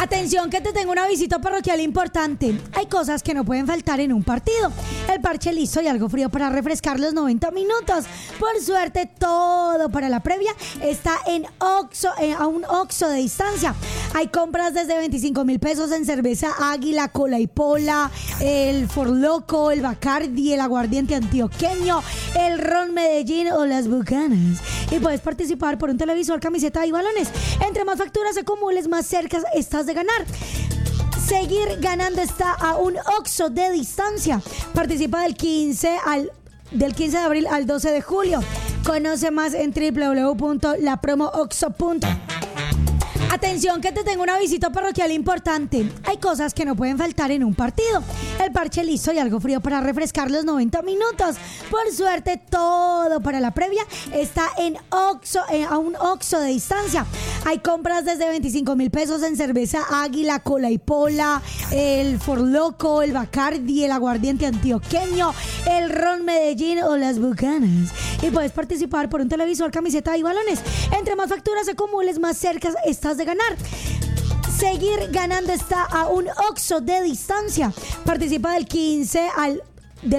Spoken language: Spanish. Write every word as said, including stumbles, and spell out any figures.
Atención que te tengo una visita parroquial importante. Hay cosas que no pueden faltar en un partido. El parche listo y algo frío para refrescar los noventa minutos. Por suerte, todo para la previa está en Oxxo, eh, a un Oxxo de distancia. Hay compras desde veinticinco mil pesos en cerveza Águila, Cola y Pola, el Forloco, el Bacardi, el aguardiente antioqueño, el ron Medellín o las Bucanas. Y puedes participar por un televisor, camiseta y balones. Entre más facturas acumules, más cerca estás de ganar. Seguir ganando está a un Oxxo de distancia. Participa del quince al del quince de abril al doce de julio. Conoce más en doble u doble u doble u punto la promo oxxo punto com. Atención que te tengo una visita parroquial importante. Hay cosas que no pueden faltar en un partido. El parche listo y algo frío para refrescar los noventa minutos. Por suerte, todo para la previa está en Oxxo, eh, a un Oxxo de distancia. Hay compras desde veinticinco mil pesos en cerveza Águila, Cola y Pola, el Forloco, el Bacardi, el aguardiente antioqueño, el ron Medellín o las Bucanas. Y puedes participar por un televisor, camiseta y balones. Entre más facturas acumules, más cerca estás de ganar. Seguir ganando está a un Oxxo de distancia. Participa del quince al